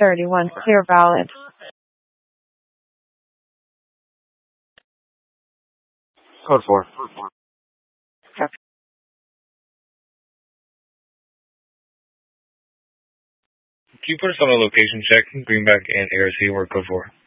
31 clear valid. Code 4. Copy. Can you put us on a location check, Greenback and ARC, or Code 4?